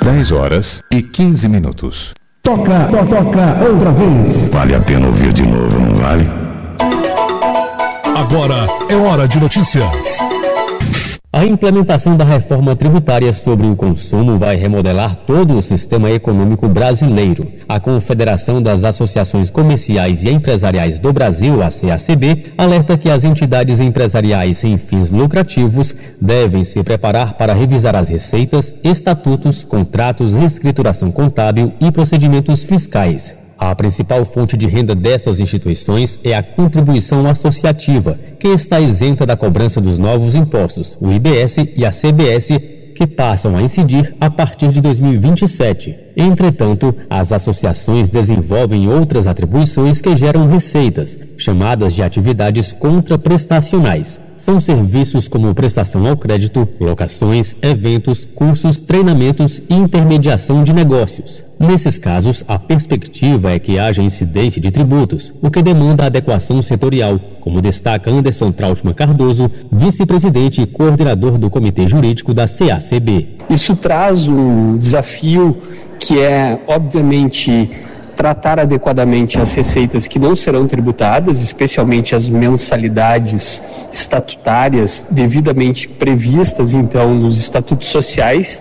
10h15. Toca outra vez. Vale a pena ouvir de novo, não vale? Agora é hora de notícias. A implementação da reforma tributária sobre o consumo vai remodelar todo o sistema econômico brasileiro. A Confederação das Associações Comerciais e Empresariais do Brasil, a CACB, alerta que as entidades empresariais sem fins lucrativos devem se preparar para revisar as receitas, estatutos, contratos, reescrituração contábil e procedimentos fiscais. A principal fonte de renda dessas instituições é a contribuição associativa, que está isenta da cobrança dos novos impostos, o IBS e a CBS, que passam a incidir a partir de 2027. Entretanto, as associações desenvolvem outras atribuições que geram receitas, chamadas de atividades contraprestacionais. São serviços como prestação ao crédito, locações, eventos, cursos, treinamentos e intermediação de negócios. Nesses casos, a perspectiva é que haja incidência de tributos, o que demanda adequação setorial, como destaca Anderson Trautmann Cardoso, vice-presidente e coordenador do Comitê Jurídico da CACB. Isso traz um desafio que é, obviamente, tratar adequadamente as receitas que não serão tributadas, especialmente as mensalidades estatutárias devidamente previstas, então, nos estatutos sociais,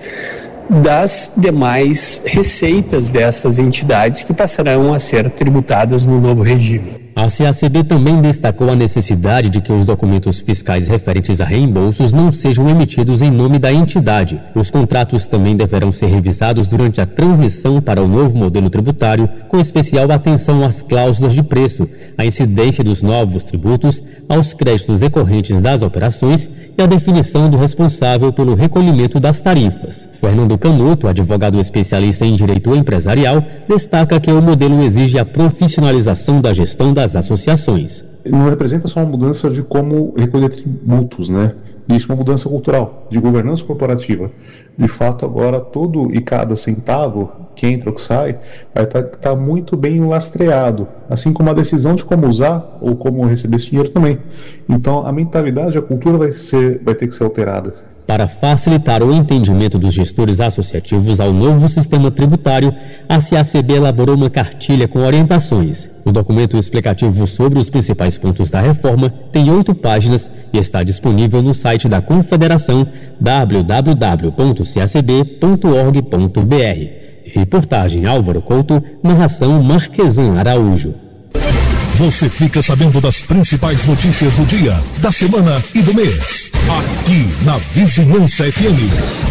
das demais receitas dessas entidades que passarão a ser tributadas no novo regime. A CACB também destacou a necessidade de que os documentos fiscais referentes a reembolsos não sejam emitidos em nome da entidade. Os contratos também deverão ser revisados durante a transição para o novo modelo tributário, com especial atenção às cláusulas de preço, à incidência dos novos tributos, aos créditos decorrentes das operações e à definição do responsável pelo recolhimento das tarifas. Fernando Canuto, advogado especialista em direito empresarial, destaca que o modelo exige a profissionalização da gestão das associações. Não representa só uma mudança de como recolher tributos, né? Isso é uma mudança cultural, de governança corporativa. De fato, agora todo e cada centavo que entra ou que sai vai estar muito bem lastreado, assim como a decisão de como usar ou como receber esse dinheiro também. Então, a mentalidade, a cultura vai ter que ser alterada. Para facilitar o entendimento dos gestores associativos ao novo sistema tributário, a CACB elaborou uma cartilha com orientações. O documento explicativo sobre os principais pontos da reforma tem 8 páginas e está disponível no site da Confederação www.cacb.org.br. Reportagem Álvaro Couto, narração Marquesan Araújo. Você fica sabendo das principais notícias do dia, da semana e do mês. Aqui na Vizinhança FM.